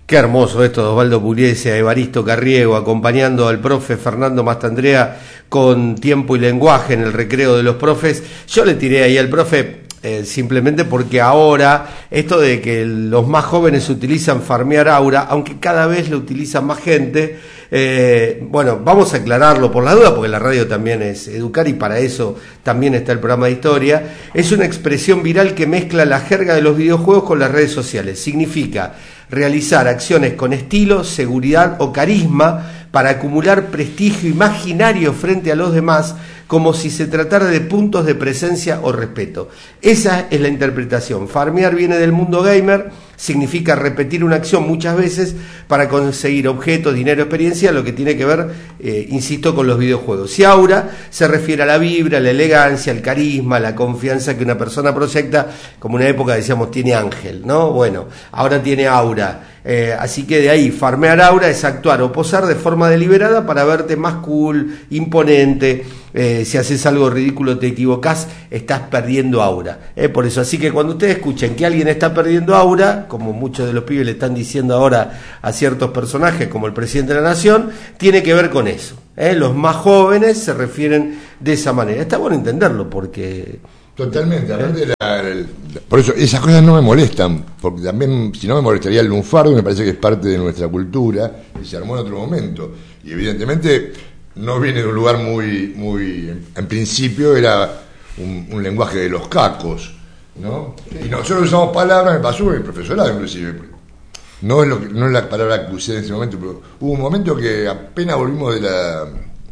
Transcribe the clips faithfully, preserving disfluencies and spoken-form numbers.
Qué hermoso esto de Osvaldo Pugliese, a Evaristo Carriego, acompañando al profe Fernando Mastandrea con Tiempo y Lenguaje en el recreo de los profes. Yo le tiré ahí al profe eh, simplemente porque ahora esto de que los más jóvenes utilizan farmear aura, aunque cada vez lo utilizan más gente, eh, bueno, vamos a aclararlo por la duda, porque la radio también es educar y para eso también está el programa de historia. Es una expresión viral que mezcla la jerga de los videojuegos con las redes sociales. Significa realizar acciones con estilo, seguridad o carisma para acumular prestigio imaginario frente a los demás, como si se tratara de puntos de presencia o respeto. Esa es la interpretación. Farmear viene del mundo gamer, significa repetir una acción muchas veces para conseguir objetos, dinero, experiencia, lo que tiene que ver, eh, insisto, con los videojuegos. Y aura se refiere a la vibra, la elegancia, el carisma, la confianza que una persona proyecta, como una época decíamos tiene ángel, ¿no? Bueno, ahora tiene aura. Eh, así que de ahí, farmear aura es actuar o posar de forma deliberada para verte más cool, imponente. Eh, si haces algo ridículo, te equivocás, estás perdiendo aura. Eh, por eso, así que cuando ustedes escuchen que alguien está perdiendo aura, como muchos de los pibes le están diciendo ahora a ciertos personajes, como el presidente de la Nación, tiene que ver con eso. Eh, los más jóvenes se refieren de esa manera. Está bueno entenderlo porque... Totalmente, aparte la, la, por eso esas cosas no me molestan, porque también si no me molestaría el lunfardo, me parece que es parte de nuestra cultura y se armó en otro momento, y evidentemente no viene de un lugar muy, muy en, en principio era un, un lenguaje de los cacos, ¿no? Y nosotros usamos palabras, me pasó en el profesorado inclusive, no es, lo que, no es la palabra que usé en ese momento, pero hubo un momento que apenas volvimos de la,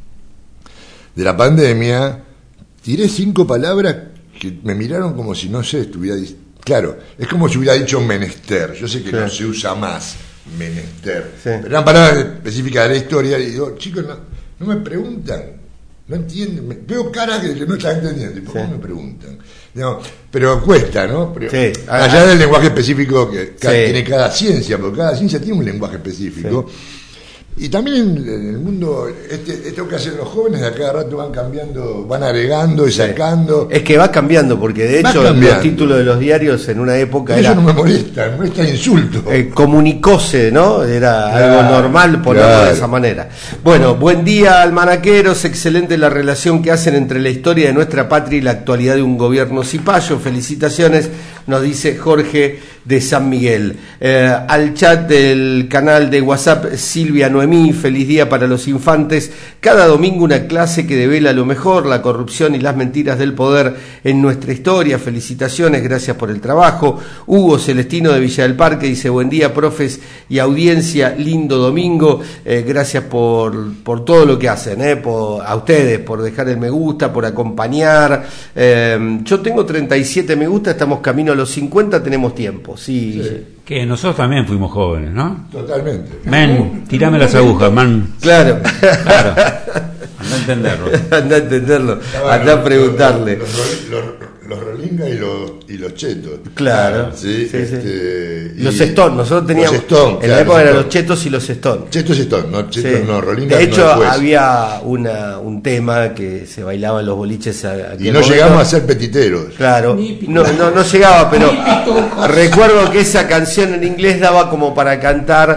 de la pandemia, tiré cinco palabras que me miraron como si, no sé, estuviera... Claro, es como si hubiera dicho menester. Yo sé que sí. No se usa más menester. Sí. Pero eran palabras específicas de la historia. Y digo, chicos, no, no me preguntan. No entienden. Me, veo caras que no están entendiendo. ¿Y por qué sí. no me preguntan? No, pero cuesta, ¿no? Pero, sí. Allá ah, del lenguaje específico que cada, sí. tiene cada ciencia, porque cada ciencia tiene un lenguaje específico. Sí. Y también en, en el mundo, este, esto que hacen los jóvenes, a cada rato van cambiando, van agregando y sacando. Es que va cambiando, porque de hecho los títulos de los diarios en una época eso era... no me molesta, me molesta insulto. Eh, comunicóse, ¿no? Era claro, algo normal ponerlo claro. de esa manera. Bueno, buen día, almanaqueros, excelente la relación que hacen entre la historia de nuestra patria y la actualidad de un gobierno cipayo. Felicitaciones, nos dice Jorge de San Miguel. Eh, al chat del canal de WhatsApp, Silvia Noemí, feliz día para los infantes. Cada domingo una clase que devela lo mejor, la corrupción y las mentiras del poder en nuestra historia. Felicitaciones, gracias por el trabajo. Hugo Celestino de Villa del Parque dice, buen día, profes y audiencia, lindo domingo. Eh, gracias por, por todo lo que hacen, eh, por, a ustedes, por dejar el me gusta, por acompañar. Eh, yo tengo treinta y siete me gusta, estamos camino a los cincuenta, tenemos tiempo. Sí. sí. Que nosotros también fuimos jóvenes, ¿no? Totalmente. Men, tirame las agujas, man. Claro. Claro. Anda a entenderlo. Anda a entenderlo. Anda a preguntarle. Los, los, los, los rolingas y los, y los chetos. Claro. Sí, sí, este, sí. Los Stone, nosotros teníamos. Stone, en claro, la época eran los los chetos y los Stone. Chetos y Stone, no, chetos sí. no, rolingas. De hecho, no después. había una, un tema que se bailaba en los boliches. A, a y no momento. Llegamos a ser petiteros. Claro. No, no, no llegaba, pero recuerdo que esa canción en inglés daba como para cantar.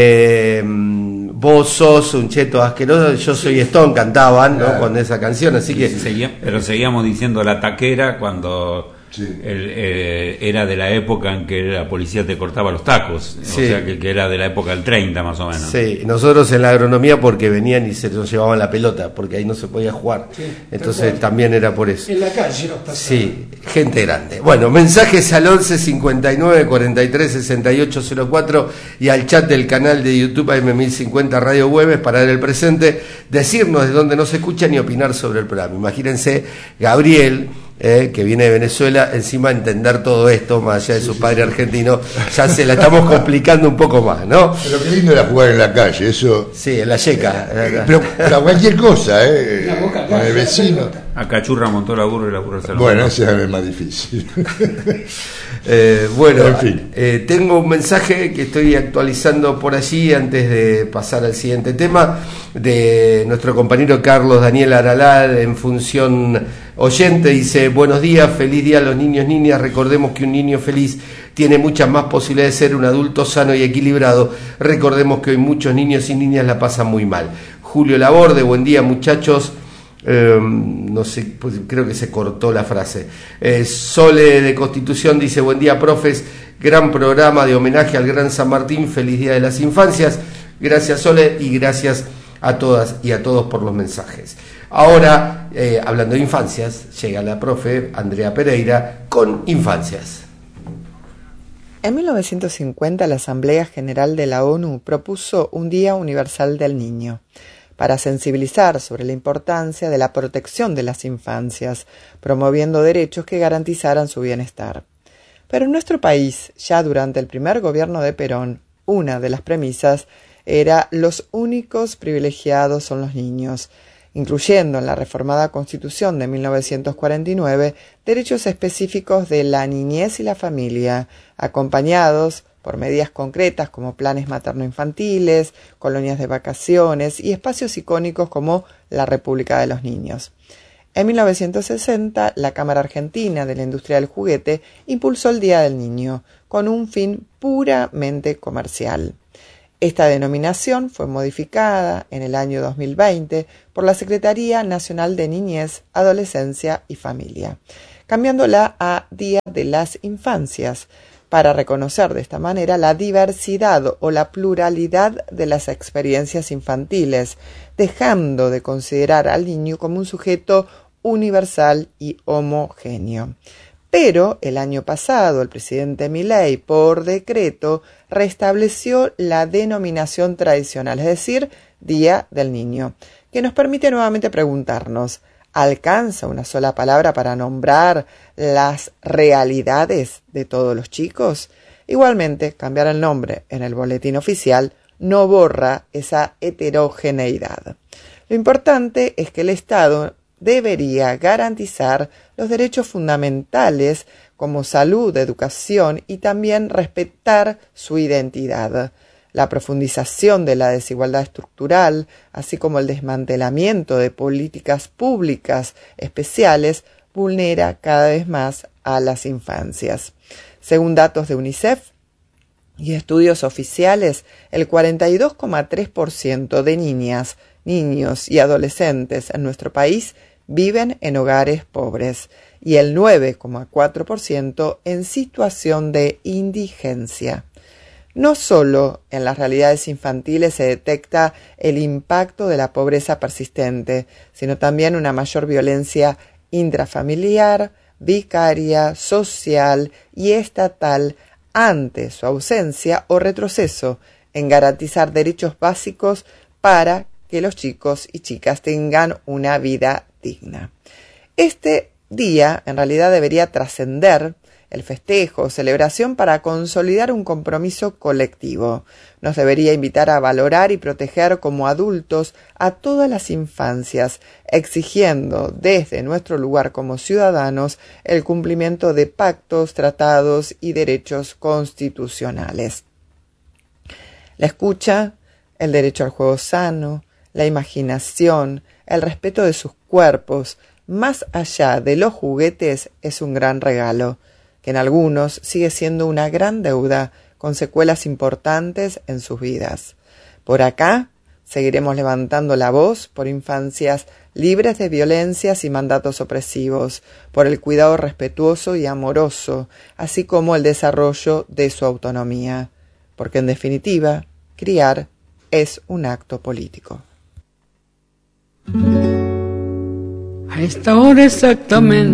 Eh, Vos sos un cheto asqueroso, yo soy Stone, cantaban, ¿no? Claro. Con esa canción, así que... Seguía, pero seguíamos diciendo la taquera cuando sí. el, eh, era de la época en que la policía te cortaba los tacos, sí. o sea que, que era de la época del treinta más o menos. Sí, nosotros en la agronomía porque venían y se nos llevaban la pelota, porque ahí no se podía jugar, sí, entonces también era por eso. En la calle nos pasaba. Sí, gente grande. Bueno, mensajes al once cincuenta y nueve cuarenta y tres sesenta y ocho cero cuatro y al chat del canal de YouTube A M mil cincuenta Radio Güemes para ver el presente, decirnos de dónde nos escuchan y opinar sobre el programa. Imagínense, Gabriel, eh, que viene de Venezuela, encima entender todo esto, más allá de su padre argentino, ya se la estamos complicando un poco más, ¿no? Pero qué lindo era jugar en la calle, eso... Sí, en la yeca. Eh, pero para cualquier cosa, ¿eh? Con el vecino. A Cachurra montó la burra y la burra se la Bueno, ese es el más difícil. eh, bueno, en fin. eh, tengo un mensaje que estoy actualizando por allí antes de pasar al siguiente tema, de nuestro compañero Carlos Daniel Aralá en función oyente. Dice, buenos días, feliz día a los niños, niñas. Recordemos que un niño feliz tiene muchas más posibilidades de ser un adulto sano y equilibrado. Recordemos que hoy muchos niños y niñas la pasan muy mal. Julio Laborde, buen día muchachos. Eh, no sé, pues creo que se cortó la frase. eh, Sole de Constitución dice: buen día profes, gran programa de homenaje al gran San Martín, feliz día de las infancias. Gracias Sole y gracias a todas y a todos por los mensajes. Ahora, eh, hablando de infancias, llega la profe Andrea Pereira con infancias. En mil novecientos cincuenta la Asamblea General de la ONU propuso un Día Universal del Niño, para sensibilizar sobre la importancia de la protección de las infancias, promoviendo derechos que garantizaran su bienestar. Pero en nuestro país, ya durante el primer gobierno de Perón, una de las premisas era los únicos privilegiados son los niños, incluyendo en la reformada Constitución de mil novecientos cuarenta y nueve derechos específicos de la niñez y la familia, acompañados por medidas concretas como planes materno-infantiles, colonias de vacaciones y espacios icónicos como la República de los Niños. En mil novecientos sesenta, la Cámara Argentina de la Industria del Juguete impulsó el Día del Niño, con un fin puramente comercial. Esta denominación fue modificada en el año dos mil veinte por la Secretaría Nacional de Niñez, Adolescencia y Familia, cambiándola a Día de las Infancias, para reconocer de esta manera la diversidad o la pluralidad de las experiencias infantiles, dejando de considerar al niño como un sujeto universal y homogéneo. Pero el año pasado el presidente Milei, por decreto, restableció la denominación tradicional, es decir, Día del Niño, que nos permite nuevamente preguntarnos: ¿alcanza una sola palabra para nombrar las realidades de todos los chicos? Igualmente, cambiar el nombre en el boletín oficial no borra esa heterogeneidad. Lo importante es que el Estado debería garantizar los derechos fundamentales como salud, educación y también respetar su identidad. La profundización de la desigualdad estructural, así como el desmantelamiento de políticas públicas especiales, vulnera cada vez más a las infancias. Según datos de UNICEF y estudios oficiales, el cuarenta y dos coma tres por ciento de niñas, niños y adolescentes en nuestro país viven en hogares pobres y el nueve coma cuatro por ciento en situación de indigencia. No solo en las realidades infantiles se detecta el impacto de la pobreza persistente, sino también una mayor violencia intrafamiliar, vicaria, social y estatal ante su ausencia o retroceso en garantizar derechos básicos para que los chicos y chicas tengan una vida digna. Este día en realidad debería trascender el festejo o celebración para consolidar un compromiso colectivo. Nos debería invitar a valorar y proteger como adultos a todas las infancias, exigiendo desde nuestro lugar como ciudadanos el cumplimiento de pactos, tratados y derechos constitucionales. La escucha, el derecho al juego sano, la imaginación, el respeto de sus cuerpos, más allá de los juguetes, es un gran regalo, que en algunos sigue siendo una gran deuda con secuelas importantes en sus vidas. Por acá seguiremos levantando la voz por infancias libres de violencias y mandatos opresivos, por el cuidado respetuoso y amoroso, así como el desarrollo de su autonomía, porque en definitiva, criar es un acto político. A esta hora exactamente